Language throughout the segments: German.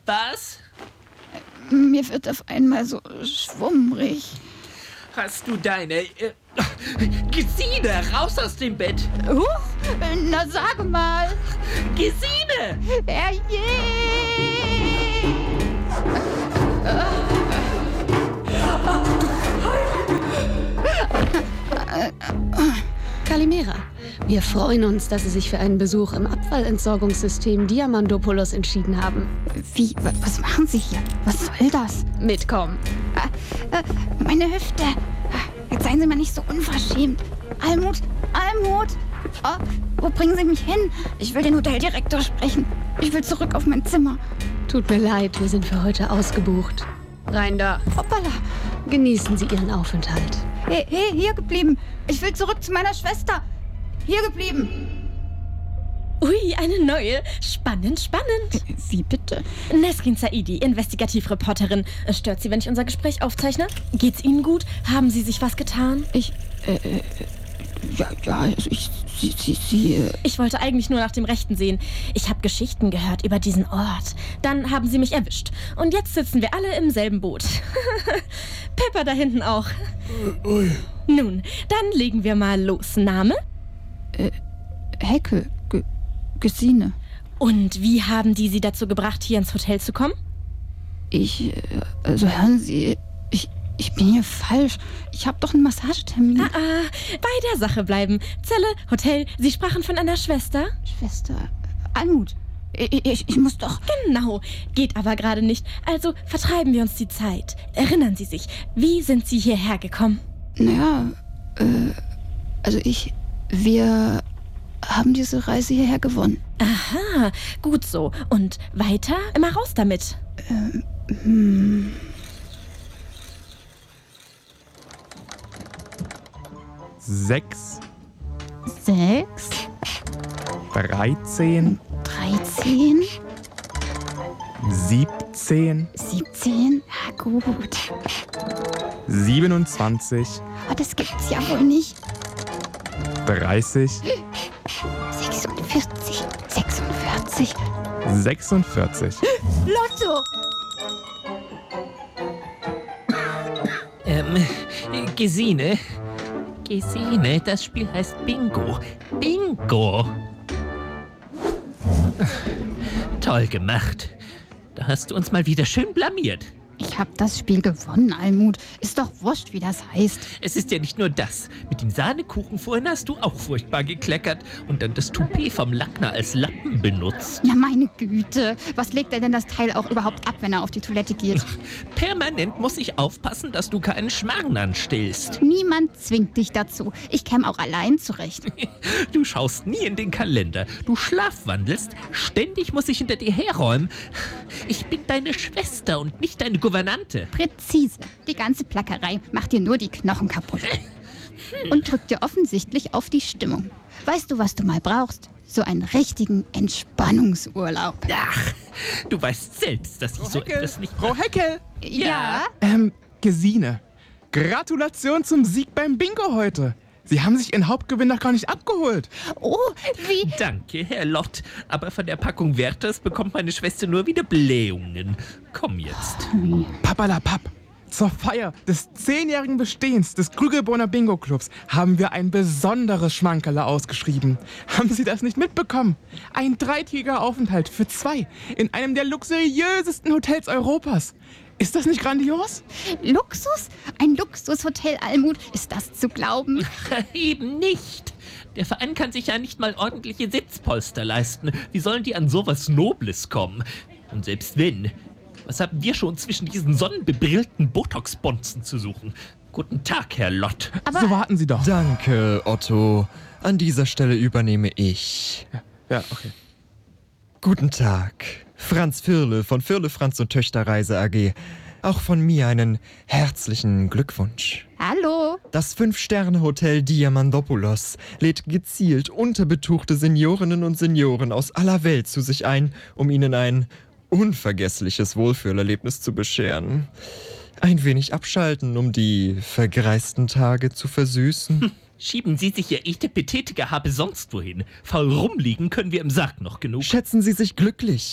Was? Mir wird auf einmal so schwummrig. Hast du deine... Gesine, raus aus dem Bett! Huch, na sage mal. Gesine! Herrje! Kalimera, wir freuen uns, dass Sie sich für einen Besuch im Abfallentsorgungssystem Diamandopoulos entschieden haben. Wie? Was machen Sie hier? Was soll das? Mitkommen. Meine Hüfte. Jetzt seien Sie mal nicht so unverschämt. Almut! Oh, wo bringen Sie mich hin? Ich will den Hoteldirektor sprechen. Ich will zurück auf mein Zimmer. Tut mir leid, wir sind für heute ausgebucht. Rein da. Hoppala. Genießen Sie Ihren Aufenthalt. Hey, hier geblieben. Ich will zurück zu meiner Schwester. Hier geblieben. Ui, eine neue. Spannend. Wie bitte? Nesrin Saidi, Investigativreporterin. Stört Sie, wenn ich unser Gespräch aufzeichne? Geht's Ihnen gut? Haben Sie sich was getan? Ich wollte eigentlich nur nach dem Rechten sehen. Ich habe Geschichten gehört über diesen Ort. Dann haben Sie mich erwischt. Und jetzt sitzen wir alle im selben Boot. Pepper da hinten auch. Ui. Nun, dann legen wir mal los. Name? Hecke. Gesine. Und wie haben die Sie dazu gebracht, hier ins Hotel zu kommen? Hören Sie, ich bin hier falsch. Ich habe doch einen Massagetermin. Bei der Sache bleiben. Zelle, Hotel, Sie sprachen von einer Schwester? Schwester, Almut, ich muss doch... Genau, geht aber gerade nicht. Also vertreiben wir uns die Zeit. Erinnern Sie sich, wie sind Sie hierher gekommen? Naja, wir haben diese Reise hierher gewonnen. Aha, gut so. Und weiter? Immer raus damit. 6, 13, 17, 17, ja gut. 27, Aber das gibt's ja wohl nicht. 30, 46, 46. 46. Lotto! Gesine, das Spiel heißt Bingo. Bingo! Toll gemacht. Da hast du uns mal wieder schön blamiert. Ich hab das Spiel gewonnen, Almut. Ist doch wurscht, wie das heißt. Es ist ja nicht nur das. Mit dem Sahnekuchen vorhin hast du auch furchtbar gekleckert und dann das Toupet vom Lackner als Lappen benutzt. Ja, meine Güte. Was legt er denn das Teil auch überhaupt ab, wenn er auf die Toilette geht? Permanent muss ich aufpassen, dass du keinen Schmarrn anstellst. Niemand zwingt dich dazu. Ich käme auch allein zurecht. Du schaust nie in den Kalender. Du schlafwandelst. Ständig muss ich hinter dir herräumen. Ich bin deine Schwester und nicht deine Gouvernante. Präzise. Die ganze Plackerei macht dir nur die Knochen kaputt. Und drückt dir offensichtlich auf die Stimmung. Weißt du, was du mal brauchst? So einen richtigen Entspannungsurlaub. Ach, du weißt selbst, dass ich so etwas nicht... Frau Heckel! Ja? Gesine, Gratulation zum Sieg beim Bingo heute. Sie haben sich Ihren Hauptgewinn noch gar nicht abgeholt. Oh, wie... Danke, Herr Lott. Aber von der Packung Werthers bekommt meine Schwester nur wieder Blähungen. Komm jetzt. Papalapap. Zur Feier des 10-jährigen Bestehens des Krügelborner Bingo-Clubs haben wir ein besonderes Schmankerle ausgeschrieben. Haben Sie das nicht mitbekommen? Ein 3-tägiger Aufenthalt für 2 in einem der luxuriösesten Hotels Europas. Ist das nicht grandios? Luxus? Ein Luxushotel, Almut? Ist das zu glauben? Eben nicht. Der Verein kann sich ja nicht mal ordentliche Sitzpolster leisten. Wie sollen die an sowas Nobles kommen? Und selbst wenn, was haben wir schon zwischen diesen sonnenbebrillten Botox-Bonzen zu suchen? Guten Tag, Herr Lott. So warten Sie doch. Danke, Otto. An dieser Stelle übernehme ich. Ja, okay. Guten Tag. Franz Firle von Firle, Franz und Töchter Reise AG. Auch von mir einen herzlichen Glückwunsch. Hallo? Das 5-Sterne-Hotel Diamandopoulos lädt gezielt unterbetuchte Seniorinnen und Senioren aus aller Welt zu sich ein, um ihnen ein unvergessliches Wohlfühlerlebnis zu bescheren. Ein wenig abschalten, um die vergreisten Tage zu versüßen. Schieben Sie sich Ihr Etepetete-Gehabe sonst wohin. Faul rumliegen können wir im Sarg noch genug. Schätzen Sie sich glücklich.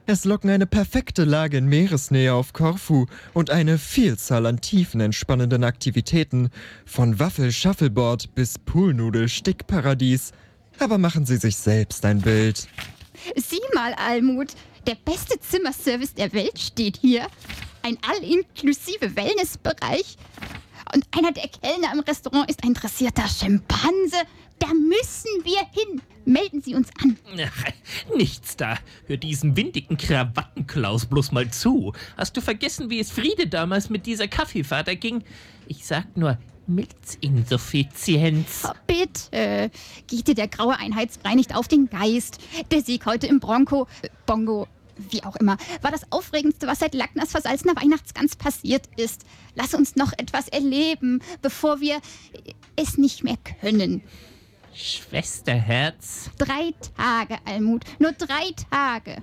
Es locken eine perfekte Lage in Meeresnähe auf Korfu und eine Vielzahl an tiefenentspannenden Aktivitäten, von Waffel-Shuffleboard bis Poolnudel-Stickparadies. Aber machen Sie sich selbst ein Bild. Sieh mal, Almut. Der beste Zimmerservice der Welt steht hier. Ein all-inklusive Wellnessbereich. Und einer der Kellner im Restaurant ist ein dressierter Schimpanse. Da müssen wir hin. Melden Sie uns an. Ach, nichts da. Hör diesem windigen Krawattenklaus bloß mal zu. Hast du vergessen, wie es Friede damals mit dieser Kaffeefahrt erging? Ich sag nur, Milzinsuffizienz. Oh, bitte. Geht dir der graue Einheitsbrei nicht auf den Geist? Der Sieg heute im Bongo, wie auch immer, war das Aufregendste, was seit Lackners versalzener Weihnachtsgans passiert ist. Lass uns noch etwas erleben, bevor wir es nicht mehr können. Schwesterherz. 3 Tage, Almut. Nur 3 Tage.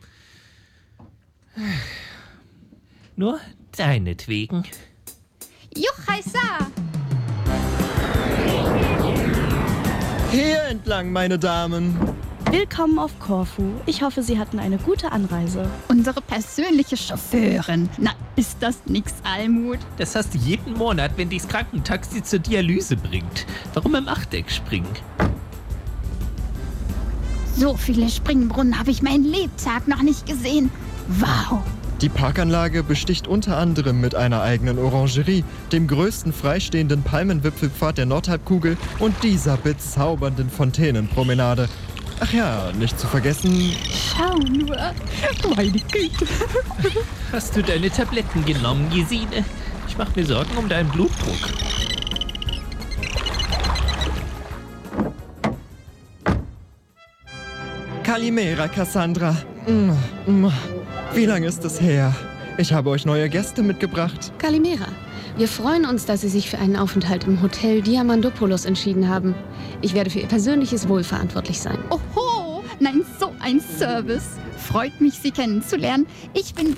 Nur deinetwegen. Juchaisa! Hier entlang, meine Damen. Willkommen auf Korfu. Ich hoffe, Sie hatten eine gute Anreise. Unsere persönliche Chauffeurin. Na, ist das nix, Almut? Das hast du jeden Monat, wenn dich das Krankentaxi zur Dialyse bringt. Warum im Achteck springen? So viele Springbrunnen habe ich meinen Lebtag noch nicht gesehen. Wow! Die Parkanlage besticht unter anderem mit einer eigenen Orangerie, dem größten freistehenden Palmenwipfelpfad der Nordhalbkugel und dieser bezaubernden Fontänenpromenade. Ach ja, nicht zu vergessen... Schau nur, meine Güte. Hast du deine Tabletten genommen, Gesine? Ich mach mir Sorgen um deinen Blutdruck. Kalimera, Cassandra. Wie lange ist es her? Ich habe euch neue Gäste mitgebracht. Kalimera, wir freuen uns, dass Sie sich für einen Aufenthalt im Hotel Diamandopoulos entschieden haben. Ich werde für Ihr persönliches Wohl verantwortlich sein. Oho, nein, so ein Service. Freut mich, Sie kennenzulernen. Ich bin...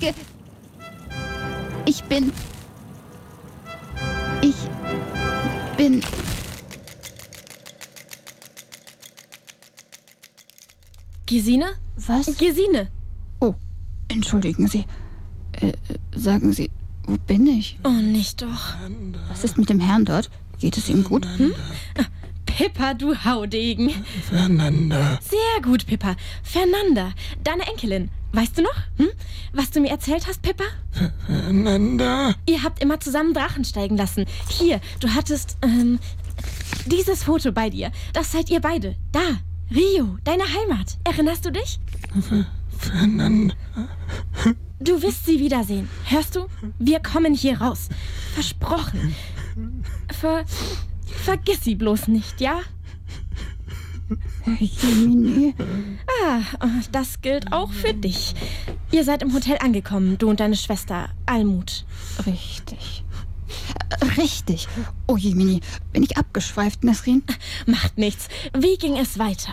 Gesine? Was? Gesine! Oh, entschuldigen Sie. Sagen Sie, wo bin ich? Oh, nicht doch. Was ist mit dem Herrn dort? Geht es ihm gut? Pippa, du Haudegen. Fernanda. Sehr gut, Pippa. Fernanda, deine Enkelin. Weißt du noch, was du mir erzählt hast, Pippa? Fernanda. Ihr habt immer zusammen Drachen steigen lassen. Hier, du hattest, dieses Foto bei dir. Das seid ihr beide. Da, Rio, deine Heimat. Erinnerst du dich? Fernanda. Du wirst sie wiedersehen. Hörst du? Wir kommen hier raus. Versprochen. Vergiss sie bloß nicht, ja? Jemine. Das gilt auch für dich. Ihr seid im Hotel angekommen, du und deine Schwester, Almut. Richtig. Richtig. Oh Jemine, bin ich abgeschweift, Nesrin? Macht nichts. Wie ging es weiter?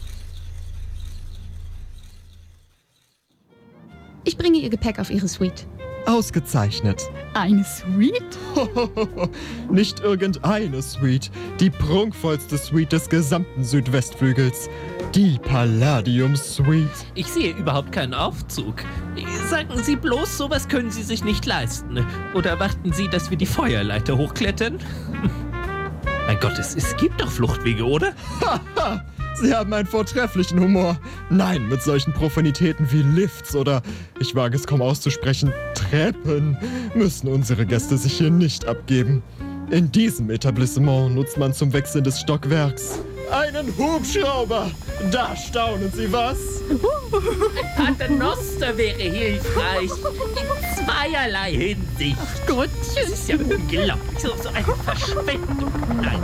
Ich bringe Ihr Gepäck auf Ihre Suite. Ausgezeichnet. Eine Suite? Nicht irgendeine Suite, die prunkvollste Suite des gesamten Südwestflügels. Die Palladium Suite. Ich sehe überhaupt keinen Aufzug. Sagen Sie bloß, sowas können Sie sich nicht leisten. Oder erwarten Sie, dass wir die Feuerleiter hochklettern? Mein Gott, es gibt doch Fluchtwege, oder? Sie haben einen vortrefflichen Humor. Nein, mit solchen Profanitäten wie Lifts oder, ich wage es kaum auszusprechen, Treppen müssen unsere Gäste sich hier nicht abgeben. In diesem Etablissement nutzt man zum Wechseln des Stockwerks einen Hubschrauber. Da staunen Sie was? Paternoster wäre hilfreich. In zweierlei Hinsicht. Ach Gott, das ist ja unglaublich. So eine Verschwendung. Nein.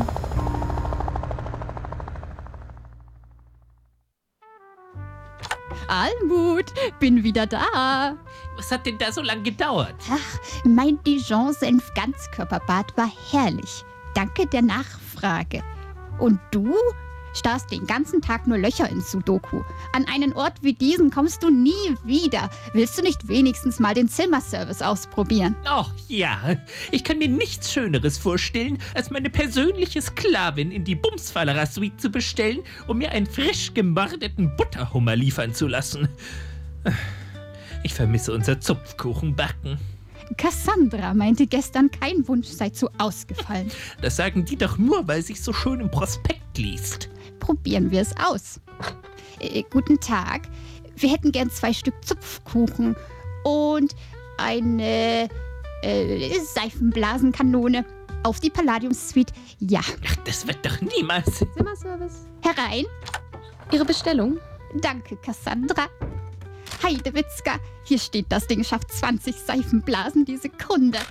Almut, bin wieder da. Was hat denn da so lange gedauert? Ach, mein Dijon-Senf-Ganzkörperbad war herrlich. Danke der Nachfrage. Und du starrst den ganzen Tag nur Löcher in Sudoku. An einen Ort wie diesen kommst du nie wieder. Willst du nicht wenigstens mal den Zimmerservice ausprobieren? Oh ja, ich kann mir nichts Schöneres vorstellen, als meine persönliche Sklavin in die Bumsfallerer-Suite zu bestellen, um mir einen frisch gemordeten Butterhummer liefern zu lassen. Ich vermisse unser Zupfkuchenbacken. Cassandra meinte gestern, kein Wunsch sei zu ausgefallen. Das sagen die doch nur, weil sich so schön im Prospekt liest. Probieren wir es aus. Guten Tag. Wir hätten gern 2 Stück Zupfkuchen und eine Seifenblasenkanone auf die Palladium Suite. Ja. Ach, das wird doch niemals... Zimmerservice. Herein. Ihre Bestellung? Danke, Cassandra. Heidewitzka, hier steht, das Ding schafft 20 Seifenblasen die Sekunde.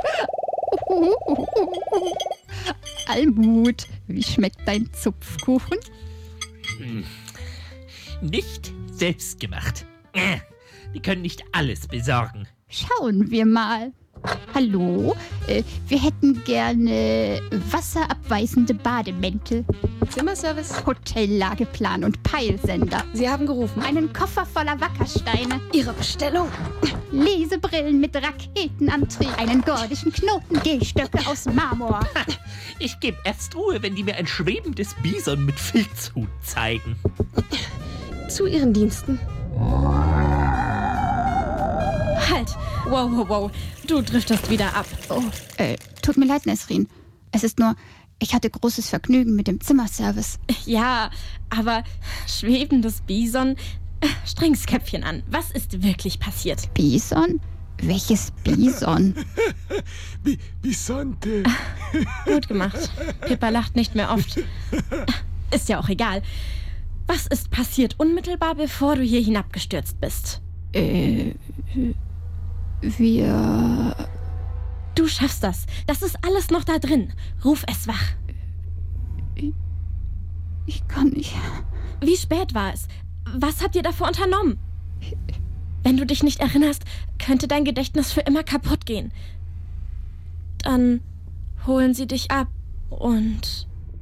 Almut, wie schmeckt dein Zupfkuchen? Nicht selbstgemacht. Die können nicht alles besorgen. Schauen wir mal. Hallo, wir hätten gerne wasserabweisende Bademäntel, Zimmerservice. Hotellageplan und Peilsender, Sie haben gerufen. einen Koffer voller Wackersteine, Ihre Bestellung? Lesebrillen mit Raketenantrieb, einen gordischen Knoten, Gehstöcke aus Marmor. Ich gebe erst Ruhe, wenn die mir ein schwebendes Bison mit Filzhut zeigen. Zu Ihren Diensten. Halt! Wow, wow, wow. Du driftest wieder ab. Oh, tut mir leid, Nesrin. Es ist nur, ich hatte großes Vergnügen mit dem Zimmerservice. Ja, aber schwebendes Bison... Streng's Köpfchen an. Was ist wirklich passiert? Bison? Welches Bison? Bisonte. Gut gemacht. Pippa lacht nicht mehr oft. Ist ja auch egal. Was ist passiert unmittelbar, bevor du hier hinabgestürzt bist? Wir... Du schaffst das. Das ist alles noch da drin. Ruf es wach. Ich kann nicht. Wie spät war es? Was habt ihr davor unternommen? Wenn du dich nicht erinnerst, könnte dein Gedächtnis für immer kaputt gehen. Dann holen sie dich ab und...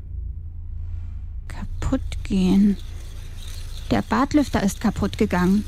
Kaputt gehen. Der Badlüfter ist kaputt gegangen.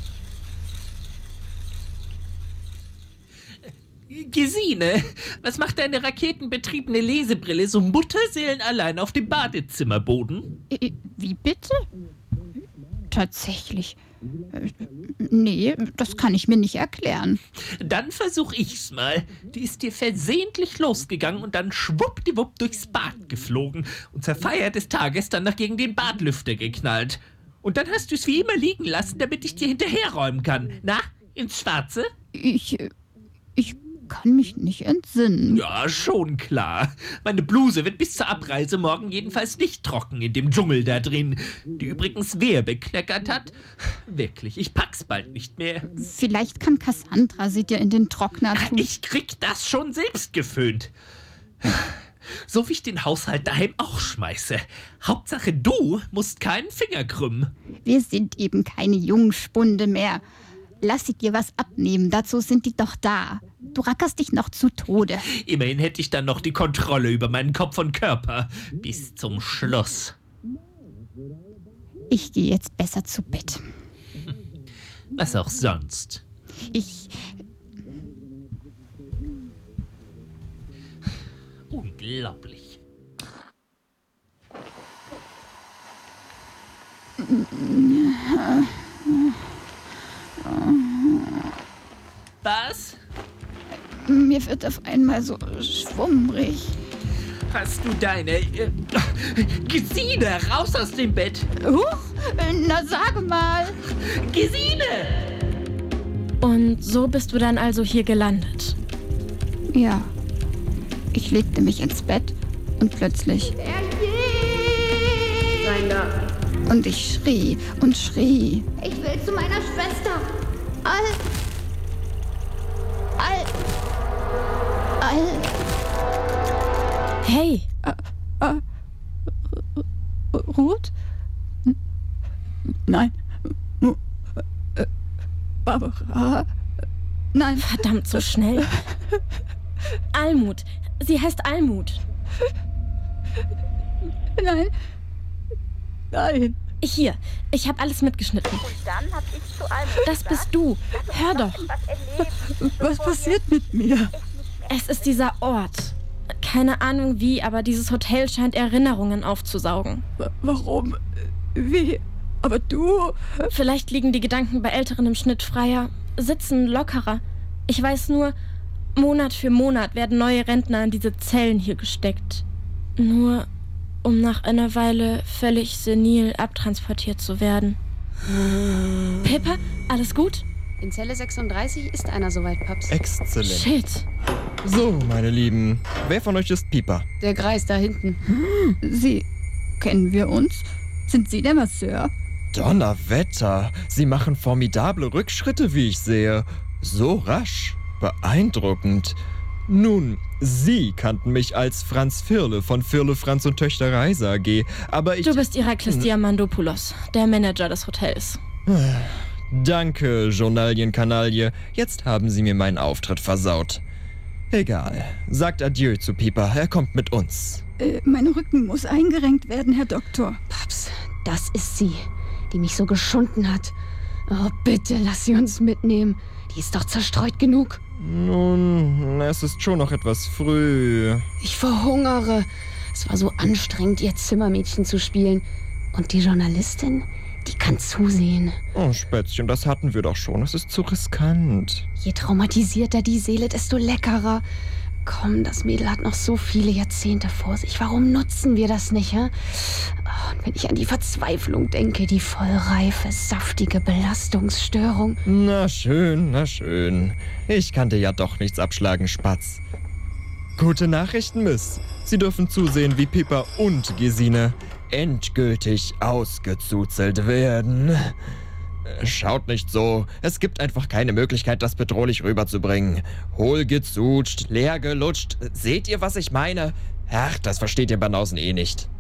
Gesine, was macht deine raketenbetriebene Lesebrille so mutterseelenallein auf dem Badezimmerboden? Wie bitte? Tatsächlich. Nee, das kann ich mir nicht erklären. Dann versuch ich's mal. Die ist dir versehentlich losgegangen und dann schwuppdiwupp durchs Bad geflogen und zur Feier des Tages dann noch gegen den Badlüfter geknallt. Und dann hast du's wie immer liegen lassen, damit ich dir hinterherräumen kann. Na, ins Schwarze? Ich kann mich nicht entsinnen. Ja, schon klar. Meine Bluse wird bis zur Abreise morgen jedenfalls nicht trocken in dem Dschungel da drin, die übrigens wer bekleckert hat. Wirklich, ich pack's bald nicht mehr. Vielleicht kann Cassandra sie dir in den Trockner tun. Ich krieg das schon selbst geföhnt. So wie ich den Haushalt daheim auch schmeiße. Hauptsache, du musst keinen Finger krümmen. Wir sind eben keine Jungspunde mehr. Lass sie dir was abnehmen, dazu sind die doch da. Du rackerst dich noch zu Tode. Immerhin hätte ich dann noch die Kontrolle über meinen Kopf und Körper. Bis zum Schluss. Ich gehe jetzt besser zu Bett. Was auch sonst. Unglaublich. Was? Mir wird auf einmal so schwummrig. Hast du deine... Gesine, raus aus dem Bett! Huch, na sage mal. Gesine! Und so bist du dann also hier gelandet. Ja, ich legte mich ins Bett und plötzlich... Rein da. Und ich schrie und schrie. Ich will zu meiner Schwester. Hey, Ruth? Nein. Barbara? Nein. verdammt, so schnell. Almut. Sie heißt Almut. Nein. Nein. Hier, ich habe alles mitgeschnitten. Und dann hab ich zu Almut Das gesagt, bist du. Hör doch. was erlebt. Was passiert mit mir? Es ist dieser Ort. Keine Ahnung wie, aber dieses Hotel scheint Erinnerungen aufzusaugen. Warum? Wie? Aber du? Vielleicht liegen die Gedanken bei Älteren im Schnitt freier. Sitzen lockerer. Ich weiß nur, Monat für Monat werden neue Rentner in diese Zellen hier gesteckt. Nur um nach einer Weile völlig senil abtransportiert zu werden. Pippa, alles gut? In Zelle 36 ist einer soweit, Paps. Exzellent. Shit. So, meine Lieben, wer von euch ist Pieper? Der Greis da hinten. Sie. Kennen wir uns? Sind Sie der Masseur? Donnerwetter, Sie machen formidable Rückschritte, wie ich sehe. So rasch. Beeindruckend. Nun, Sie kannten mich als Franz Firle von Firle, Franz und Töchter Reise AG, aber ich... Du bist Iraklis Diamandopoulos, der Manager des Hotels. Danke, Journalienkanaille. Jetzt haben Sie mir meinen Auftritt versaut. Egal. Sagt Adieu zu Pieper, er kommt mit uns. Mein Rücken muss eingerenkt werden, Herr Doktor. Paps, das ist sie, die mich so geschunden hat. Oh, bitte lass sie uns mitnehmen. Die ist doch zerstreut genug. Nun, es ist schon noch etwas früh. Ich verhungere. Es war so anstrengend, ihr Zimmermädchen zu spielen. Und die Journalistin, die kann zusehen. Oh, Spätzchen, das hatten wir doch schon. Es ist zu riskant. Je traumatisierter die Seele, desto leckerer. Komm, das Mädel hat noch so viele Jahrzehnte vor sich. Warum nutzen wir das nicht, hä? Oh, und wenn ich an die Verzweiflung denke, die vollreife, saftige Belastungsstörung. Na schön, na schön. Ich kann dir ja doch nichts abschlagen, Spatz. Gute Nachrichten, Miss. Sie dürfen zusehen, wie Pippa und Gesine endgültig ausgezuzelt werden. Schaut nicht so. Es gibt einfach keine Möglichkeit, das bedrohlich rüberzubringen. Hohlgezutscht, leer gelutscht. Seht ihr, was ich meine? Ach, das versteht ihr Banausen eh nicht.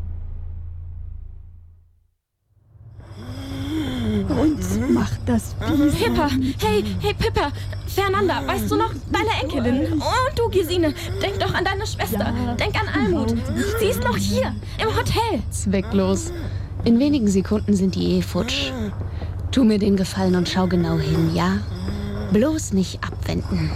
Uns macht das Biest. Pippa, hey Pippa, Fernanda, weißt du noch, deine Enkelin? Und du, Gesine, denk doch an deine Schwester. Denk an Almut. Sie ist noch hier, im Hotel. Zwecklos. In wenigen Sekunden sind die futsch. Tu mir den Gefallen und schau genau hin, ja? Bloß nicht abwenden.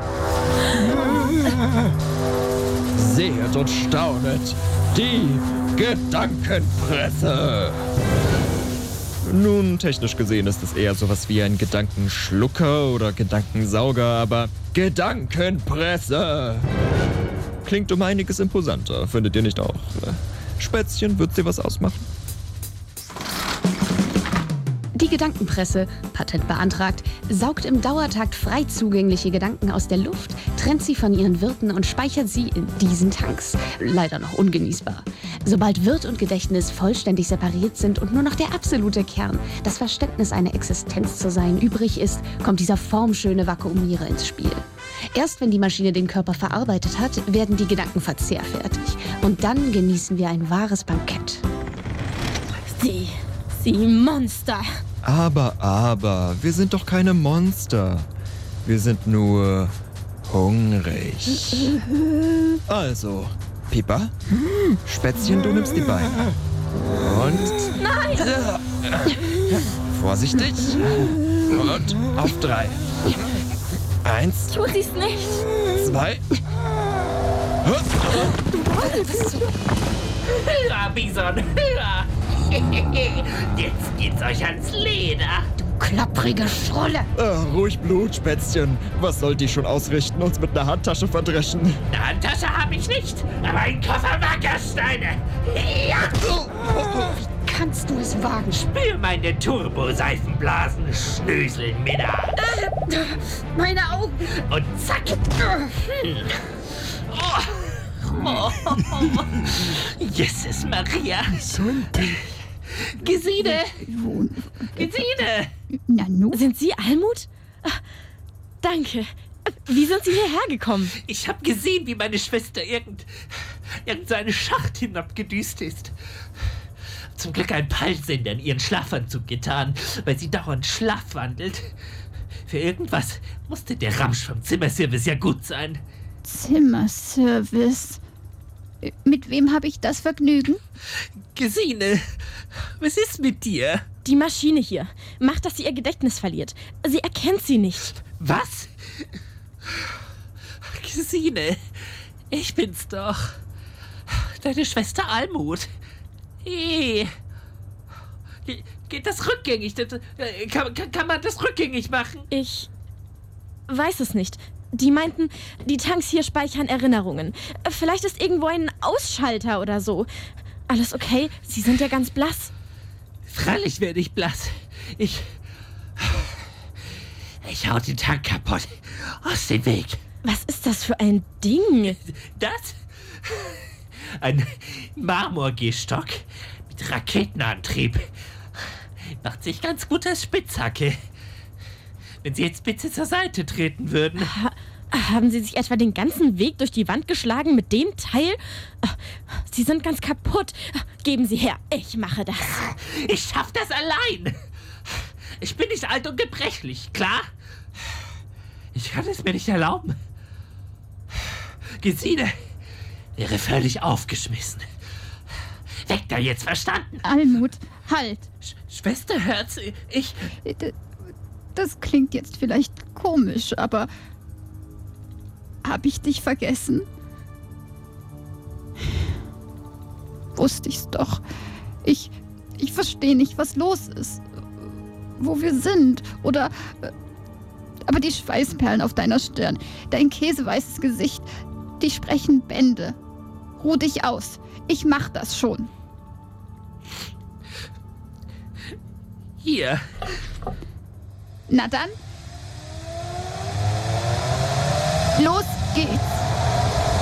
Sehet und staunet, die Gedankenpresse. Nun, technisch gesehen ist es eher sowas wie ein Gedankenschlucker oder Gedankensauger, aber Gedankenpresse klingt um einiges imposanter, findet ihr nicht auch? Spätzchen, wird sie was ausmachen? Die Gedankenpresse, Patent beantragt, saugt im Dauertakt frei zugängliche Gedanken aus der Luft, trennt sie von ihren Wirten und speichert sie in diesen Tanks. Leider noch ungenießbar. Sobald Wirt und Gedächtnis vollständig separiert sind und nur noch der absolute Kern, das Verständnis einer Existenz zu sein, übrig ist, kommt dieser formschöne Vakuumierer ins Spiel. Erst wenn die Maschine den Körper verarbeitet hat, werden die Gedanken verzehrfertig. Und dann genießen wir ein wahres Bankett. Sie Monster. Aber, wir sind doch keine Monster. Wir sind nur hungrig. Also, Pippa, Spätzchen, du nimmst die Beine. Und... Nein! Vorsichtig. Und auf 3. 1, Tu sie's nicht. 2. Hurra, Bison, hurra! Jetzt geht's euch ans Leder. Klapprige Schrulle! Ruhig Blut, Spätzchen. Was soll die schon ausrichten? Uns mit einer Handtasche verdreschen? Eine Handtasche habe ich nicht, aber ein Koffer Wackersteine. Ja. Wie kannst du es wagen? Spür meine Turboseifenblasen, Schnöselmänner. Meine Augen! Und zack. Oh. Jesus Maria. Gesine! Gesine! Nanu? Sind Sie Almut? Ach, danke. Wie sind Sie hierher gekommen? Ich habe gesehen, wie meine Schwester irgend so eine Schacht hinabgedüst ist. Zum Glück ein Peilsender in ihren Schlafanzug getan, weil sie dauernd schlafwandelt. Für irgendwas musste der Ramsch vom Zimmerservice ja gut sein. Zimmerservice. Mit wem habe ich das Vergnügen? Gesine, was ist mit dir? Die Maschine hier macht, dass sie ihr Gedächtnis verliert. Sie erkennt sie nicht. Was? Gesine, ich bin's doch. Deine Schwester Almut. Hey. geht das rückgängig? Kann man das rückgängig machen? Ich weiß es nicht. Die meinten, die Tanks hier speichern Erinnerungen. Vielleicht ist irgendwo ein Ausschalter oder so. Alles okay? Sie sind ja ganz blass. Freilich werde ich blass. Ich hau den Tank kaputt. Aus dem Weg. Was ist das für ein Ding? Das? Ein Marmorgehstock mit Raketenantrieb. Macht sich ganz gut als Spitzhacke. Wenn Sie jetzt bitte zur Seite treten würden. Haben Sie sich etwa den ganzen Weg durch die Wand geschlagen mit dem Teil? Sie sind ganz kaputt. Geben Sie her, ich mache das. Ich schaff das allein. Ich bin nicht alt und gebrechlich, klar? Ich kann es mir nicht erlauben. Gesine wäre völlig aufgeschmissen. Weg da jetzt, verstanden? Almut, halt. Schwesterherz, Das klingt jetzt vielleicht komisch, aber habe ich dich vergessen? Wusste ich's doch. Ich verstehe nicht, was los ist. Wo wir sind. Oder... Aber die Schweißperlen auf deiner Stirn, dein käseweißes Gesicht, die sprechen Bände. Ruh dich aus. Ich mach das schon. Hier. Na dann. Los geht's.